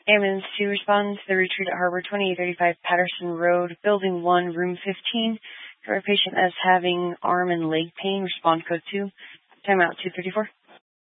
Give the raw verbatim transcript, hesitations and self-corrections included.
Ambulance two responds to the retreat at Harbor, twenty-eight thirty-five Patterson Road, Building one, Room fifteen. For a patient as having arm and leg pain, respond code two. Timeout two thirty-four.